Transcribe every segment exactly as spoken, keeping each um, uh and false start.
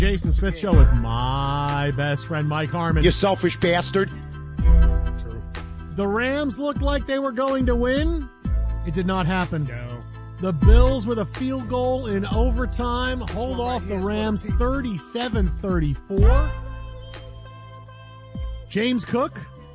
Jason Smith Show with my best friend Mike Harmon. You selfish bastard. True. The Rams looked like they were going to win. It did not happen. No. The Bills with a field goal in overtime hold off the Rams thirty-seven thirty-four. James Cook,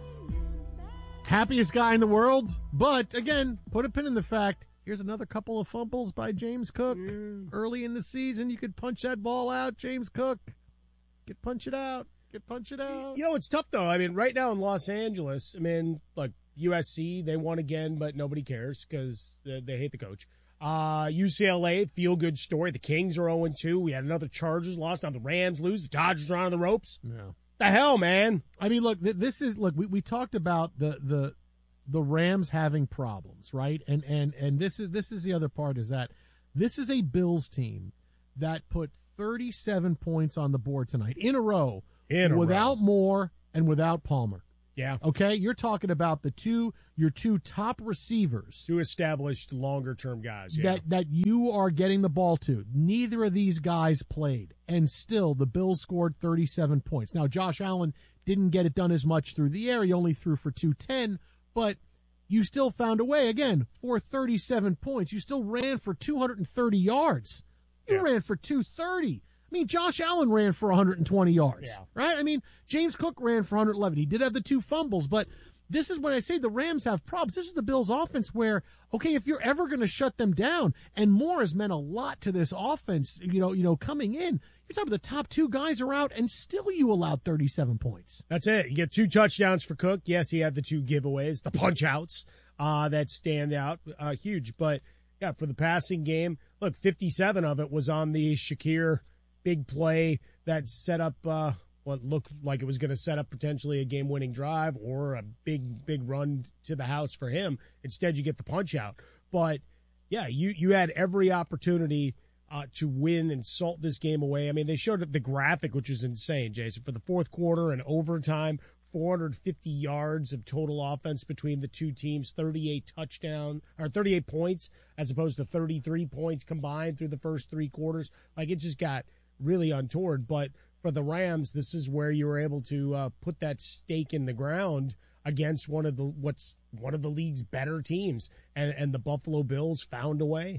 happiest guy in the world, but again, put a pin in the fact, here's another couple of fumbles by James Cook. Mm. Early in the season, you could punch that ball out, James Cook. Get punch it out. Get punch it out. You know, it's tough, though. I mean, right now in Los Angeles, I mean, like U S C, they won again, but nobody cares because uh, they hate the coach. Uh, U C L A, feel-good story. The Kings are oh and two. We had another Chargers loss. Now the Rams lose. The Dodgers are on the ropes. Yeah. The hell, man. I mean, look, th- this is, look, we, we talked about the, the, the Rams having problems, right? And, and, and this is, this is the other part is that this is a Bills team that put thirty-seven points on the board tonight in a row in a without row. Moore and without Palmer. Yeah. Okay. You're talking about the two, your two top receivers. Two established longer term guys. Yeah. That, that you are getting the ball to. Neither of these guys played. And still the Bills scored thirty-seven points. Now, Josh Allen didn't get it done as much through the air. He only threw for two ten, but you still found a way, again, for thirty-seven points. You still ran for two hundred thirty yards. You Yeah. ran for two thirty. I mean, Josh Allen ran for one hundred twenty yards, Yeah. right? I mean, James Cook ran for one hundred eleven. He did have the two fumbles, but this is when I say the Rams have problems. This is the Bills' offense where, okay, if you're ever going to shut them down, and Moore has meant a lot to this offense, you know, you know, coming in, you're talking about the top two guys are out, and still you allowed thirty-seven points. That's it. You get two touchdowns for Cook. Yes, he had the two giveaways, the punch-outs uh, that stand out, uh, huge. But, yeah, for the passing game, look, fifty-seven of it was on the Shakir big play that set up uh, what looked like it was going to set up potentially a game-winning drive or a big, big run to the house for him. Instead, you get the punch-out. But, yeah, you, you had every opportunity uh, to win and salt this game away. I mean, they showed the graphic, which was insane, Jason. For the fourth quarter and overtime, four hundred fifty yards of total offense between the two teams, thirty-eight touchdowns, or thirty-eight points as opposed to thirty-three points combined through the first three quarters. Like, it just got really untoward. But for the Rams, this is where you were able to uh, put that stake in the ground against one of the what's one of the league's better teams, and and the Buffalo Bills found a way.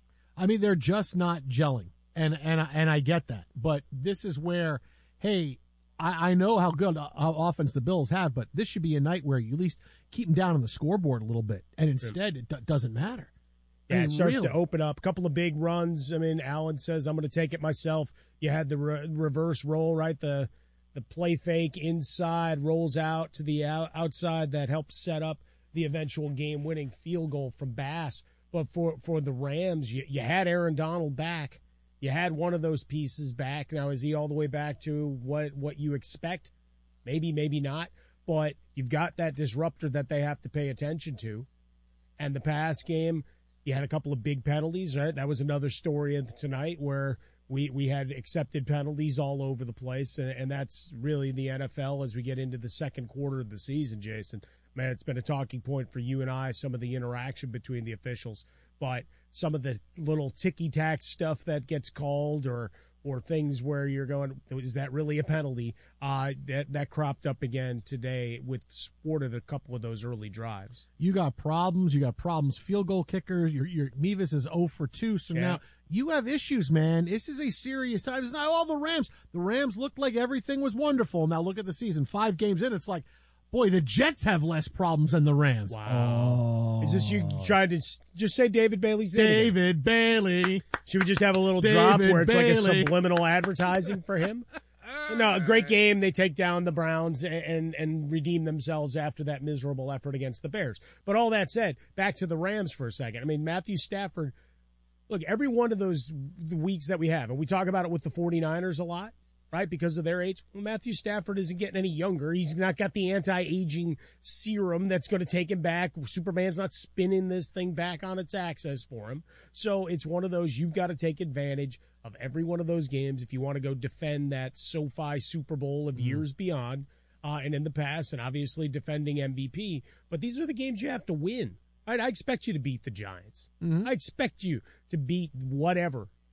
I mean, they're just not gelling, and and I- and I get that. But this is where, hey, I, I know how good uh, how offense the Bills have, but this should be a night where you at least keep them down on the scoreboard a little bit, and instead it d- doesn't matter. I Yeah, mean, it starts really. to open up. A couple of big runs. I mean, Allen says, I'm going to take it myself. You had the re- reverse roll, right? The the play fake inside, rolls out to the out- outside that helps set up the eventual game-winning field goal from Bass. But for, for the Rams, you, you had Aaron Donald back. You had one of those pieces back. Now, is he all the way back to what, what you expect? Maybe, maybe not. But you've got that disruptor that they have to pay attention to. And the pass game, you had a couple of big penalties, right? That was another story of tonight where we, we had accepted penalties all over the place, and, and that's really the N F L as we get into the second quarter of the season, Jason. Man, it's been a talking point for you and I, some of the interaction between the officials, but some of the little ticky-tack stuff that gets called or or things where you're going, is that really a penalty? Uh, that, that cropped up again today with sported a couple of those early drives. You got problems. You got problems. Field goal kickers. Your your Mevis is zero for two. So Yeah. now you have issues, man. This is a serious time. It's not all the Rams. The Rams looked like everything was wonderful. Now look at the season. Five games in, it's like, boy, the Jets have less problems than the Rams. Wow. Is this you trying to s- just say David Bailey's name again? David Bailey. Should we just have a little David drop where it's Bailey. like a subliminal advertising for him? No, a great game. They take down the Browns and, and and redeem themselves after that miserable effort against the Bears. But all that said, back to the Rams for a second. I mean, Matthew Stafford, look, every one of those weeks that we have, and we talk about it with the 49ers a lot, right, because of their age. Well, Matthew Stafford isn't getting any younger. He's not got the anti-aging serum that's going to take him back. Superman's not spinning this thing back on its axis for him. So it's one of those, you've got to take advantage of every one of those games if you want to go defend that SoFi Super Bowl of years beyond uh, and in the past, and obviously defending M V P. But these are the games you have to win. Right? I expect you to beat the Giants. Mhm. I expect you to beat whatever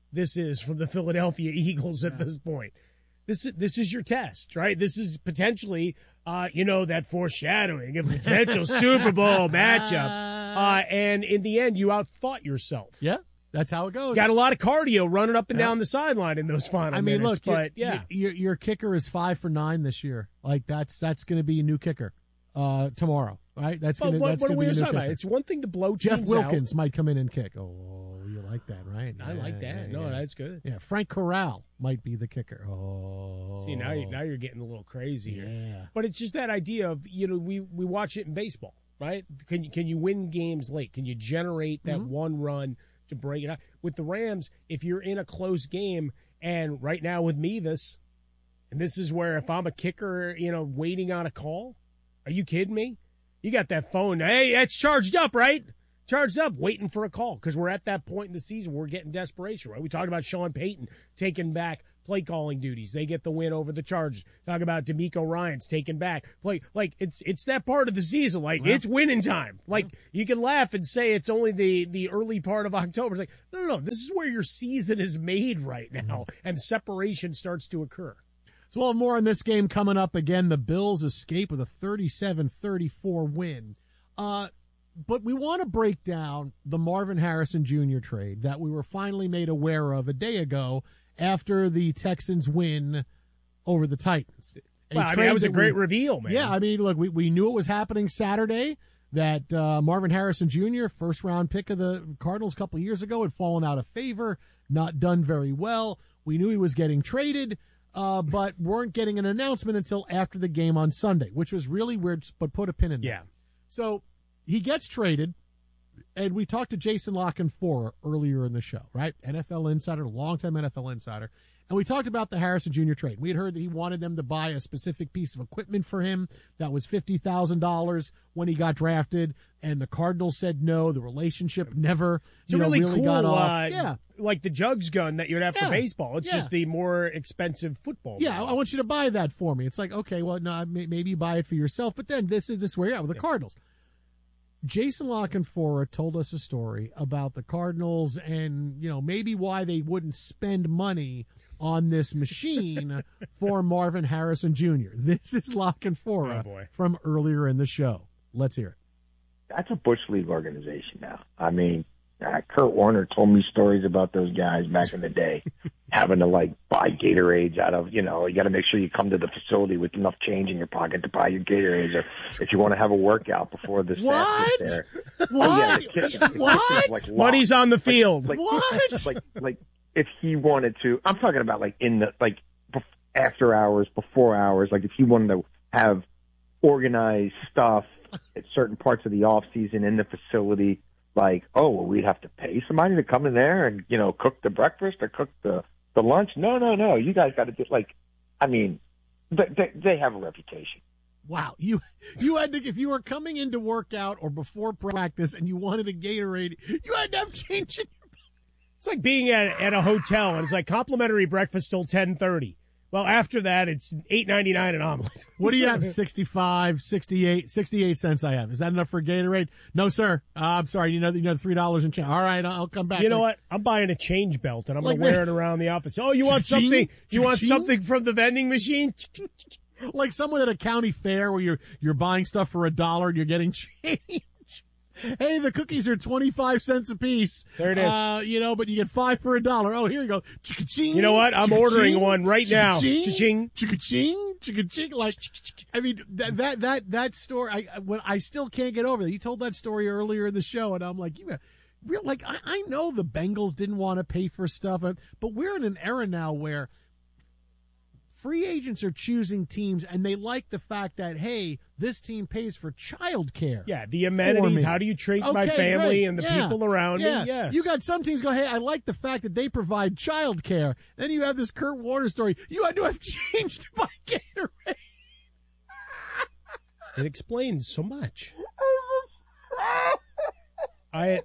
this is from the Philadelphia Eagles at Yeah. this point. This is, this is your test, right? This is potentially, uh, you know, that foreshadowing of potential Super Bowl matchup. Uh, and in the end, you outthought yourself. Yeah, that's how it goes. Got a lot of cardio running up and Yeah. down the sideline in those final I mean, minutes. look, but your, yeah, your, your kicker is five for nine this year. Like that's that's going to be a new kicker uh, tomorrow, right? That's but going to what, that's what going are to we be a new talking kicker. about? It's one thing to blow Jeff teams Wilkins might come in and kick. Oh, you like that, right? out. I like Yeah, that. yeah, No, yeah. that's good. Yeah, Frank Corral might be the kicker. Oh, See, now, you, now you're getting a little crazy here. yeah. But it's just that idea of, you know, we, we watch it in baseball, right? Can you, can you win games late? Can you generate that Mhm. one run to break it out? With the Rams, if you're in a close game, and right now with me, this, and this is where if I'm a kicker, you know, waiting on a call, are you kidding me? You got that phone. Hey, that's charged up, right? Charged up, waiting for a call because we're at that point in the season where we're getting desperation, right? We talked about Sean Payton taking back play calling duties. They get the win over the Chargers. Talk about D'Amico Ryans taking back play. Like it's it's that part of the season. Like Yeah. it's winning time. Like you can laugh and say it's only the the early part of October. It's like no, no, no. This is where your season is made right now, and separation starts to occur. So we'll have more on this game coming up. Again, the Bills escape with a thirty-seven thirty-four win. Uh, but we want to break down the Marvin Harrison Junior trade that we were finally made aware of a day ago after the Texans win over the Titans. A Well, I mean, trade that was a that great we- reveal, man. Yeah, I mean, look, we, we knew it was happening Saturday, that uh, Marvin Harrison Junior, first-round pick of the Cardinals a couple of years ago, had fallen out of favor, not done very well. We knew he was getting traded, uh, but weren't getting an announcement until after the game on Sunday, which was really weird, but put a pin in that. Yeah. So he gets traded, and we talked to Jason Lockenforer earlier in the show, right? N F L insider, longtime N F L insider. And we talked about the Harrison Junior trade. We had heard that he wanted them to buy a specific piece of equipment for him that was fifty thousand dollars when he got drafted, and the Cardinals said no. The relationship never, It's you a know, really, really cool, got off. uh, yeah, like the jugs gun that you'd have Yeah. for baseball. It's Yeah. just the more expensive football. yeah, ball. I want you to buy that for me. It's like, okay, well, no, may- maybe you buy it for yourself, but then this is this way out with the Cardinals. Jason Lockenforer told us a story about the Cardinals and, you know, maybe why they wouldn't spend money on this machine for Marvin Harrison Junior This is Lockenforer Oh, boy. from earlier in the show. Let's hear it. That's a Bush League organization now. I mean, uh, Kurt Warner told me stories about those guys back in the day, having to like buy Gatorades out of, you know, you got to make sure you come to the facility with enough change in your pocket to buy your Gatorades, or if you want to have a workout before the staff What? gets there. What? Oh, yeah, the kid- the kid What? is, like, locked. Money's on the field. Like, What? like, like, if he wanted to, I'm talking about like in the, like bef- after hours, before hours, like if he wanted to have organized stuff at certain parts of the off season in the facility, like, oh, well, we'd have to pay somebody to come in there and, you know, cook the breakfast or cook the, the lunch. No, no, no. You guys got to just like, I mean, they, they, they have a reputation. Wow, you you had to, if you were coming in to work out or before practice and you wanted a Gatorade, you had to have change in your It's like being at at a hotel and it's like complimentary breakfast till ten thirty. Well, after that, it's eight ninety nine an omelet. What do you have? sixty-five, sixty-eight, sixty-eight cents I have. Is that enough for Gatorade? No, sir. Uh, I'm sorry. You know, you know, three dollars and change. All right, I'll come back. You know what? I'm buying a change belt and I'm Like going to wear the- it around the office. Oh, you want Cha-ching? something? You want Cha-ching? something from the vending machine? Like someone at a county fair where you're you're buying stuff for a dollar and you're getting change. Hey, the cookies are twenty-five cents a piece. There it is. Uh, you know, but you get five for a dollar. Oh, here you go. Chicka-ching, You know what? I'm chicka-ching, ordering one right now. chicka-ching, Cha-ching. Chicka-ching, chicka-ching. Like, I mean, that that that that story. I when I still can't get over that. You told that story earlier in the show, and I'm like, you real like I, I know the Bengals didn't want to pay for stuff, but we're in an era now where free agents are choosing teams, and they like the fact that, hey, this team pays for child care. Yeah, the For amenities. me. How do you treat my Okay, family great. and the Yeah. people around Yeah. me? Yes. You got some teams go, hey, I like the fact that they provide child care. Then you have this Kurt Warner story. You had to have changed to buy Gatorade. It explains so much. I.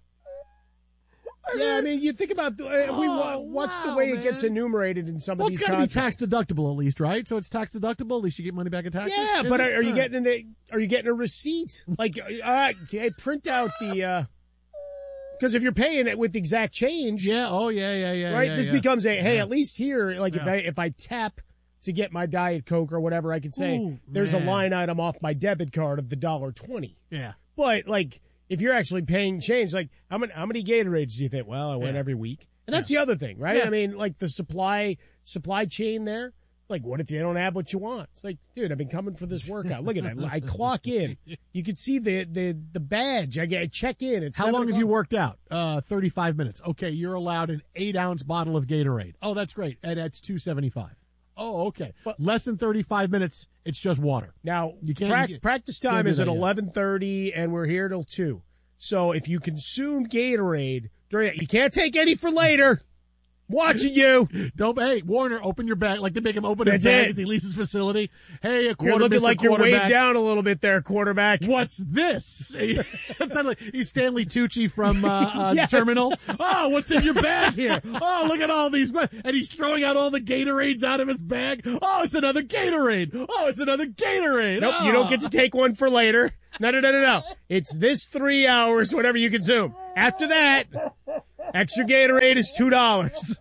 Yeah, I mean, you think about the, uh, we wa- Oh, watch the wow, way it gets man. enumerated in some Well, of it's these got to be contracts. tax deductible at least, right? So it's tax deductible. At least you get money back in taxes. Yeah, Is but it? are, are you Uh, getting a, are you getting a receipt? Like, uh, all right, okay, print out the uh, Because if you're paying it with exact change, Yeah. Oh, yeah, yeah, yeah. right, yeah, this yeah. becomes a hey. Yeah. At least here, like if Yeah. I if I tap to get my Diet Coke or whatever, I can say Ooh, there's man. a line item off my debit card of the dollar twenty. Yeah. But like, if you're actually paying change, like how many how many Gatorades do you think? Well, I went Yeah. every week, and that's the other thing, right? Yeah. I mean, like the supply supply chain there. Like, what if they don't have what you want? It's like, dude, I've been coming for this workout. Look at it. I clock in. You can see the the the badge. I get I check in. It's How seven long have you o'clock. worked out? Uh, thirty-five minutes. Okay, you're allowed an eight ounce bottle of Gatorade. Oh, that's great. And that's two seventy-five. Oh, okay. But- Less than thirty-five minutes, it's just water. Now, You can't- prac- you can't- practice can't time do is that at yet. eleven thirty, and we're here till two. So if you consume Gatorade during it, you can't take any for later. Watching you. Don't hey Warner, open your bag like they make him open his That's bag it. as he leaves his facility. Hey, a You're quarter looking Mister like you're weighed quarterback. down a little bit there, quarterback. What's this? It sounded like he's Stanley Tucci from uh, uh, Yes. Terminal. Oh, what's in your bag here? Oh, look at all these. And he's throwing out all the Gatorades out of his bag. Oh, it's another Gatorade. Oh, it's another Gatorade. Nope, oh. you don't get to take one for later. No, no, no, no, no. It's this three hours, whatever you consume. After that, extra Gatorade is two dollars.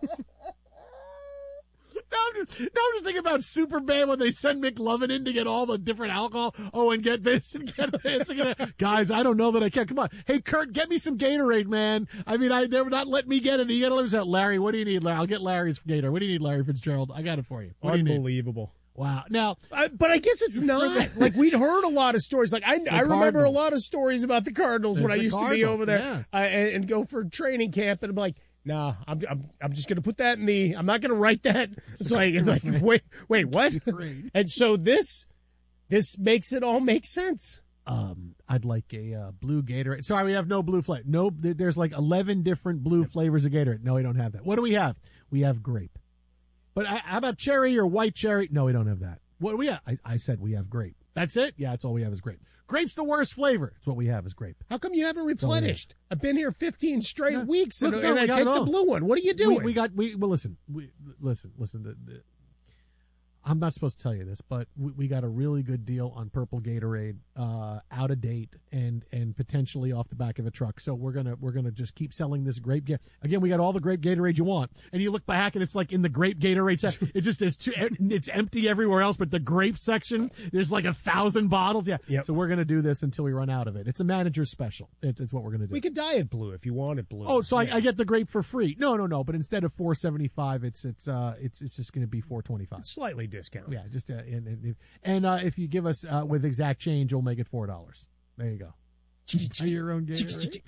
Now I'm, just, now I'm just thinking about Superman when they send McLovin in to get all the different alcohol. Oh, and get this and get this. And get that. Guys, I don't know that I can. Come on. Hey, Kurt, get me some Gatorade, man. I mean, I they're not letting me get it. You got to lose that. Larry, what do you need, Larry? I'll get Larry's Gator. What do you need, Larry Fitzgerald? I got it for you. What do you need? Unbelievable. Wow. Now, Uh, but I guess it's not. Like, we'd heard a lot of stories. Like, I, I remember a Cardinals. lot of stories about the Cardinals It's when I the used to be Cardinals, over there yeah. uh, and, and go for training camp. And I'm like, nah, I'm, I'm, I'm just going to put that in the, I'm not going to write that. It's like, it's like, wait, wait, what? And so this, this makes it all make sense. um, I'd like a uh, blue Gatorade. Sorry, we have no blue flavor. No, th- there's like eleven different blue flavors of Gatorade. No, we don't have that. What do we have? We have grape. But uh, how about cherry or white cherry? No, we don't have that. What do we have? I, I said we have grape. That's it? Yeah, that's all we have is grape. Grape's the worst flavor. It's what we have is grape. How come you haven't replenished? I've been here fifteen straight Yeah. weeks Look, and, no, and we I got take it the all. blue one. What are you doing? We, we got we well listen we listen listen. The, the, I'm not supposed to tell you this, but we, we got a really good deal on purple Gatorade, uh, out of date and and potentially off the back of a truck. So we're gonna we're gonna just keep selling this grape. Ga- Again, we got all the grape Gatorade you want, and you look back and it's like in the grape Gatorade section, it just is too, it's empty everywhere else, but the grape section there's like a thousand bottles. Yeah, Yep. so we're gonna do this until we run out of it. It's a manager's special. It's, it's what we're gonna do. We could dye it blue if you wanted blue. Oh, so Yeah. I, I get the grape for free? No, no, no. But instead of four seventy five, it's it's uh it's it's just going to be four twenty five. Slightly discounted. Yeah, just uh, and and, and uh, if you give us uh, with exact change, we'll make it four dollars. There you go. Your own Gatorade.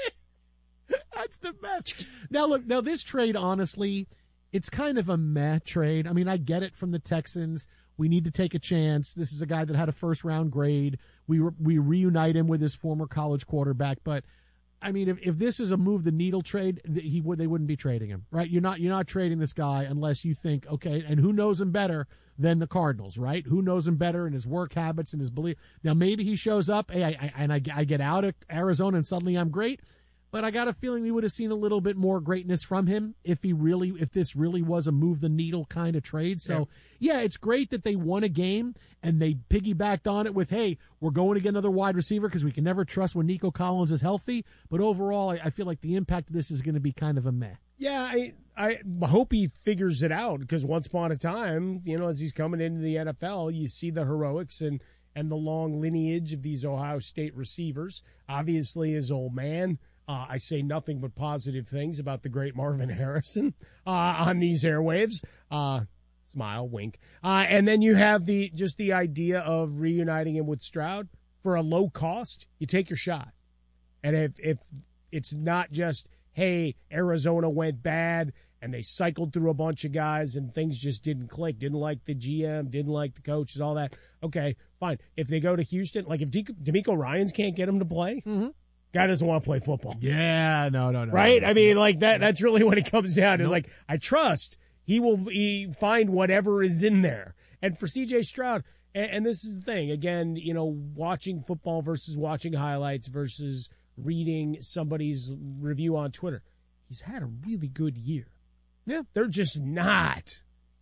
That's the best. Now look, now this trade, honestly, it's kind of a meh trade. I mean, I get it from the Texans. We need to take a chance. This is a guy that had a first round grade. We re- we reunite him with his former college quarterback, but. I mean, if, if this is a move the needle trade, th- he would they wouldn't be trading him, right? You're not you're not trading this guy unless you think, okay, and who knows him better than the Cardinals, right? Who knows him better in his work habits and his belief? Now maybe he shows up, hey, I, I, and I, I get out of Arizona and suddenly I'm great, but I got a feeling we would have seen a little bit more greatness from him if he really if this really was a move the needle kind of trade. So yeah, it's great that they won a game and they piggybacked on it with, hey, we're going to get another wide receiver because we can never trust when Nico Collins is healthy. But overall, I, I feel like the impact of this is going to be kind of a meh. Yeah, I I hope he figures it out because once upon a time, you know, as he's coming into the N F L, you see the heroics and and the long lineage of these Ohio State receivers. Obviously, his old man. Uh, I say nothing but positive things about the great Marvin Harrison uh, on these airwaves. Uh, smile, wink. Uh, and then you have the just the idea of reuniting him with Stroud for a low cost. You take your shot. And if if it's not just, hey, Arizona went bad and they cycled through a bunch of guys and things just didn't click, didn't like the G M, didn't like the coaches, all that. Okay, fine. If they go to Houston, like if De- D'Amico Ryans can't get him to play, Mm-hmm. guy doesn't want to play football. Yeah, no, no, no. Right? no, I mean, like that, that's really what it comes down to. Nope. Like, I trust he will he find whatever is in there. And for C J Stroud, and, and this is the thing, again, you know, watching football versus watching highlights versus reading somebody's review on Twitter, he's had a really good year. Yeah. They're just not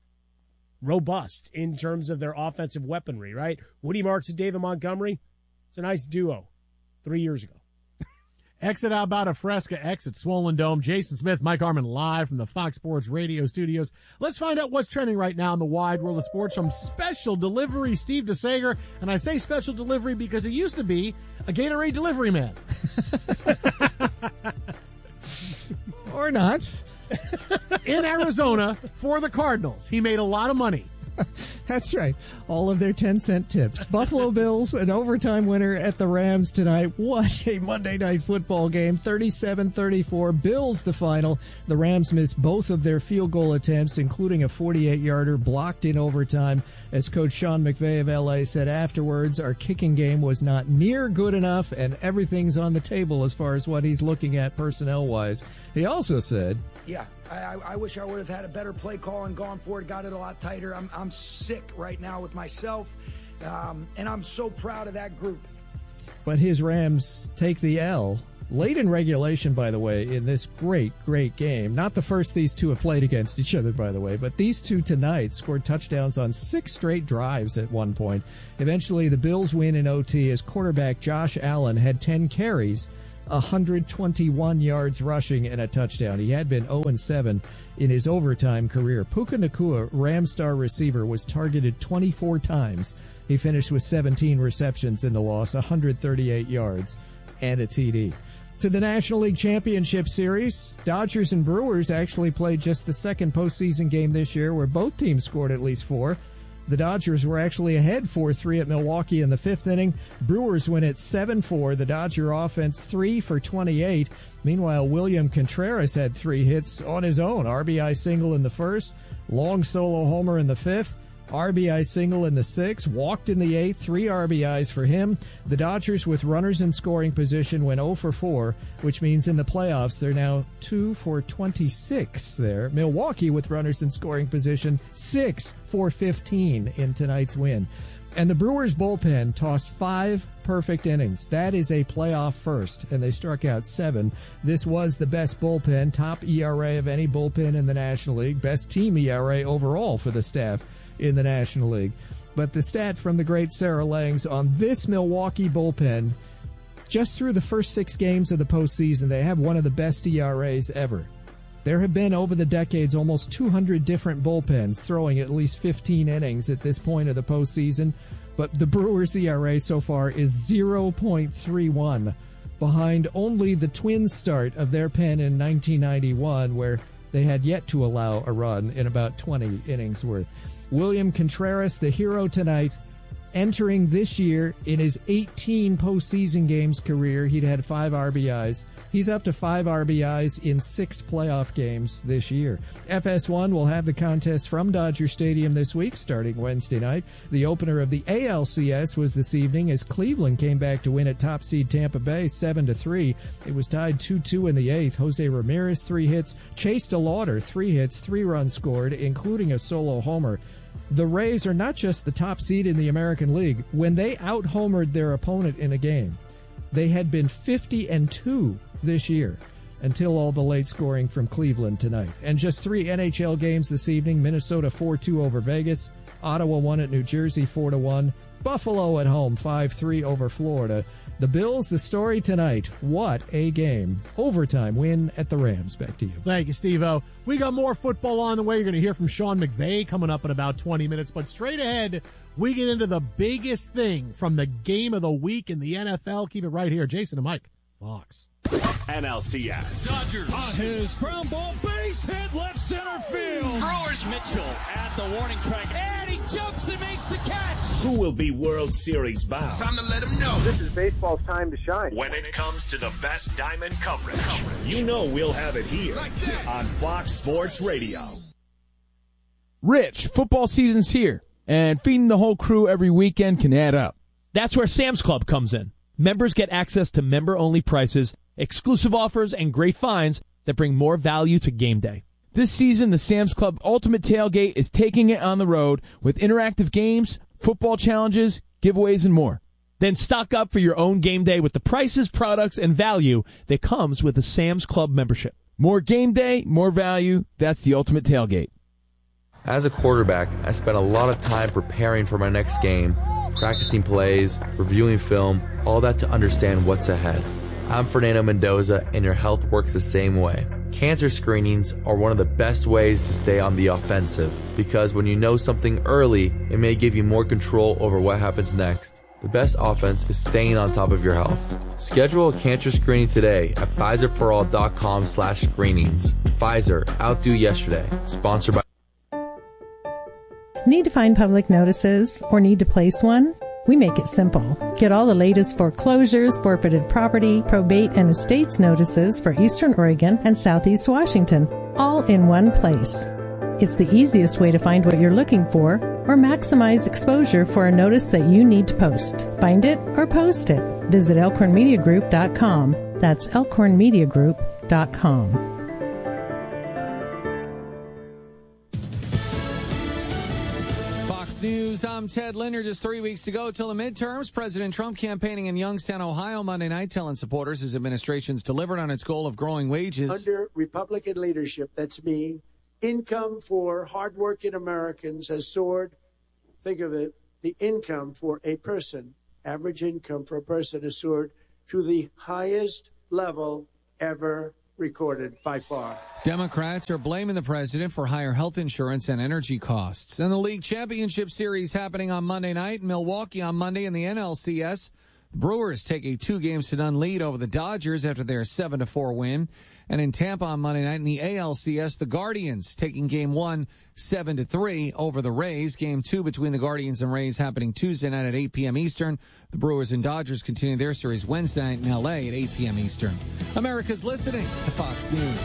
robust in terms of their offensive weaponry, right? Woody Marks and David Montgomery, it's a nice duo three years ago. Exit out about a Fresca, exit Swollen Dome. Jason Smith, Mike Harmon live from the Fox Sports Radio studios. Let's find out what's trending right now in the wide world of sports from Special Delivery, Steve DeSager. And I say special delivery because he used to be a Gatorade delivery man. Or not. In Arizona for the Cardinals. He made a lot of money. That's right. All of their ten cent tips. Buffalo Bills, an overtime winner at the Rams tonight. What a Monday Night Football game. thirty-seven thirty-four. Bills the final. The Rams missed both of their field goal attempts, including a forty-eight yarder blocked in overtime. As Coach Sean McVay of L A said afterwards, our kicking game was not near good enough, and everything's on the table as far as what he's looking at personnel-wise. He also said, Yeah, I, I wish I would have had a better play call and gone for it, got it a lot tighter. I'm, I'm sick right now with myself, um, and I'm so proud of that group. But his Rams take the L. Late in regulation, by the way, in this great, great game. Not the first these two have played against each other, by the way, but these two tonight scored touchdowns on six straight drives at one point. Eventually, the Bills win in O T as quarterback Josh Allen had ten carries, one hundred twenty-one yards rushing, and a touchdown. He had been oh and seven in his overtime career. Puka Nacua, Rams star receiver, was targeted twenty-four times. He finished with seventeen receptions in the loss, one hundred thirty-eight yards, and a T D. To the National League Championship Series, Dodgers and Brewers actually played just the second postseason game this year where both teams scored at least four. The Dodgers were actually ahead four three at Milwaukee in the fifth inning. Brewers win at seven four. The Dodger offense three for twenty-eight. Meanwhile, William Contreras had three hits on his own. R B I single in the first, long solo homer in the fifth, R B I single in the sixth, walked in the eighth, three R B Is for him. The Dodgers with runners in scoring position went oh for four, which means in the playoffs they're now two for twenty-six there. Milwaukee with runners in scoring position, six for fifteen in tonight's win. And the Brewers bullpen tossed five perfect innings. That is a playoff first, and they struck out seven. This was the best bullpen, top E R A of any bullpen in the National League, best team E R A overall for the staff in the National League. But the stat from the great Sarah Langs on this Milwaukee bullpen, just through the first six games of the postseason, they have one of the best E R As ever. There have been, over the decades, almost two hundred different bullpens throwing at least fifteen innings at this point of the postseason, but the Brewers' E R A so far is zero point three one, behind only the Twins' start of their pen in nineteen ninety-one, where they had yet to allow a run in about twenty innings worth. William Contreras, the hero tonight, entering this year in his eighteen postseason games career. He'd had five R B Is. He's up to five R B Is in six playoff games this year. F S one will have the contest from Dodger Stadium this week, starting Wednesday night. The opener of the A L C S was this evening as Cleveland came back to win at top seed Tampa Bay seven to three. It was tied two two in the eighth. Jose Ramirez, three hits. Chase DeLauder, three hits, three runs scored, including a solo homer. The Rays are not just the top seed in the American League. When they out-homered their opponent in a game, they had been fifty and two this year until all the late scoring from Cleveland tonight. And just three N H L games this evening. Minnesota four two over Vegas. Ottawa won at New Jersey four to one. Buffalo at home five three over Florida. The Bills, the story tonight. What a game. Overtime win at the Rams. Back to you. Thank you, Steve-O. We got more football on the way. You're going to hear from Sean McVay coming up in about twenty minutes. But straight ahead, we get into the biggest thing from the game of the week in the N F L. Keep it right here. Jason and Mike, Fox. N L C S. Dodgers on his ground ball, base hit, left center field. Brewers Mitchell at the warning track, and he jumps and makes the catch. Who will be World Series bound? Time to let him know. This is baseball's time to shine. When it comes to the best diamond coverage, you know we'll have it here on Fox Sports Radio. Rich, football season's here, and feeding the whole crew every weekend can add up. That's where Sam's Club comes in. Members get access to member-only prices, exclusive offers, and great finds that bring more value to game day. This season, the Sam's Club Ultimate Tailgate is taking it on the road with interactive games, football challenges, giveaways, and more. Then stock up for your own game day with the prices, products, and value that comes with a Sam's Club membership. More game day, more value. That's the Ultimate Tailgate. As a quarterback, I spent a lot of time preparing for my next game, practicing plays, reviewing film, all that to understand what's ahead. I'm Fernando Mendoza, and your health works the same way. Cancer screenings are one of the best ways to stay on the offensive because when you know something early, it may give you more control over what happens next. The best offense is staying on top of your health. Schedule a cancer screening today at Pfizer For All dot com slash screenings. Pfizer, outdo yesterday. Sponsored by... Need to find public notices or need to place one? We make it simple. Get all the latest foreclosures, forfeited property, probate, and estates notices for Eastern Oregon and Southeast Washington, all in one place. It's the easiest way to find what you're looking for or maximize exposure for a notice that you need to post. Find it or post it. Visit elkhorn media group dot com. That's elkhorn media group dot com. News. I'm Ted Linder. Just three weeks to go till the midterms. President Trump campaigning in Youngstown, Ohio Monday night, telling supporters his administration's delivered on its goal of growing wages. Under Republican leadership, that's me, income for hardworking Americans has soared. Think of it, the income for a person, average income for a person has soared to the highest level ever recorded by far. Democrats are blaming the president for higher health insurance and energy costs. And the league championship series happening on Monday night in Milwaukee on Monday in the N L C S. The Brewers take a two games to none lead over the Dodgers after their seven to four win. And in Tampa on Monday night in the A L C S, the Guardians taking game one seven to three over the Rays. Game two between the Guardians and Rays happening Tuesday night at eight p.m. Eastern. The Brewers and Dodgers continue their series Wednesday night in L A at eight p.m. Eastern. America's listening to Fox News.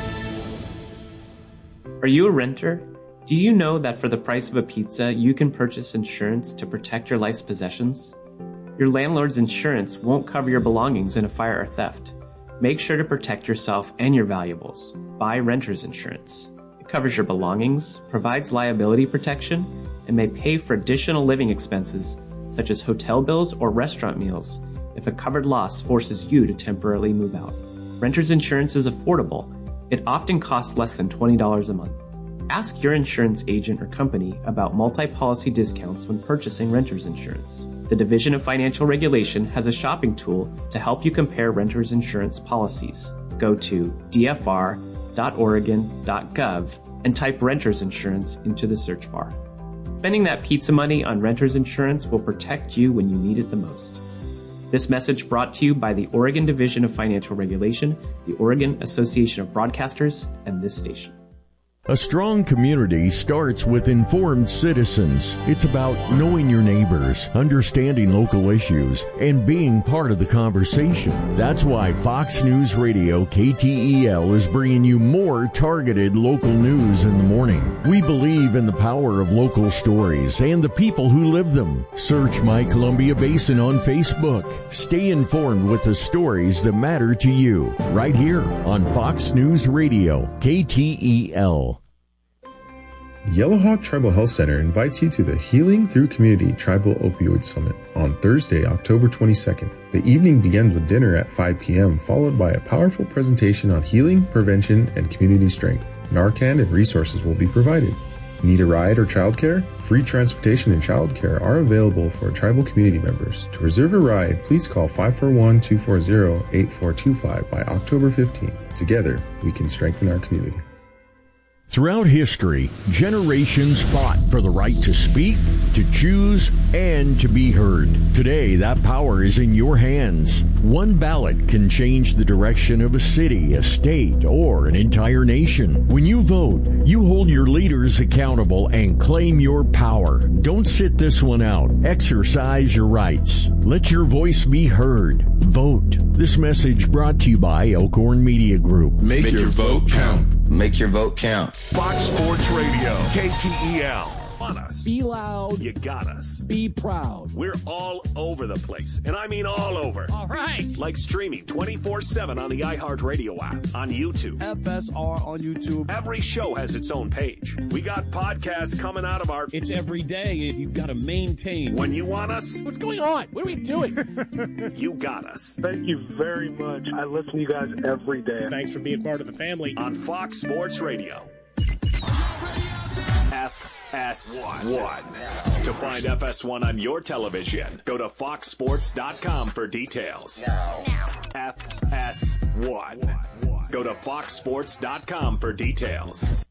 Are you a renter? Do you know that for the price of a pizza, you can purchase insurance to protect your life's possessions? Your landlord's insurance won't cover your belongings in a fire or theft. Make sure to protect yourself and your valuables. Buy renter's insurance. It covers your belongings, provides liability protection, and may pay for additional living expenses such as hotel bills or restaurant meals if a covered loss forces you to temporarily move out. Renter's insurance is affordable. It often costs less than twenty dollars a month. Ask your insurance agent or company about multi-policy discounts when purchasing renter's insurance. The Division of Financial Regulation has a shopping tool to help you compare renter's insurance policies. Go to d f r dot oregon dot gov and type renter's insurance into the search bar. Spending that pizza money on renter's insurance will protect you when you need it the most. This message brought to you by the Oregon Division of Financial Regulation, the Oregon Association of Broadcasters, and this station. A strong community starts with informed citizens. It's about knowing your neighbors, understanding local issues, and being part of the conversation. That's why Fox News Radio K T E L is bringing you more targeted local news in the morning. We believe in the power of local stories and the people who live them. Search My Columbia Basin on Facebook. Stay informed with the stories that matter to you, right here on Fox News Radio K T E L. Yellowhawk Tribal Health Center invites you to the Healing Through Community Tribal Opioid Summit on Thursday, October twenty-second. The evening begins with dinner at five p.m., followed by a powerful presentation on healing, prevention, and community strength. Narcan and resources will be provided. Need a ride or childcare? Free transportation and childcare are available for tribal community members. To reserve a ride, please call five four one, two four zero, eight four two five by October fifteenth. Together, we can strengthen our community. Throughout history, generations fought for the right to speak, to choose, and to be heard. Today, that power is in your hands. One ballot can change the direction of a city, a state, or an entire nation. When you vote, you hold your leaders accountable and claim your power. Don't sit this one out. Exercise your rights. Let your voice be heard. Vote. This message brought to you by Elkhorn Media Group. Make, Make your, your vote count. Make your vote count. Fox Sports Radio, K T E L. On us. Be loud. You got us. Be proud. We're all over the place, and I mean all over. All right. Like streaming twenty-four seven on the iHeartRadio app, on YouTube. F S R on YouTube. Every show has its own page. We got podcasts coming out of our... It's every day. You've got to maintain. When you want us... What's going on? What are we doing? You got us. Thank you very much. I listen to you guys every day. Thanks for being part of the family. On Fox Sports Radio. F S one. To find F S one on your television, go to fox sports dot com for details. F S one. Go to fox sports dot com for details.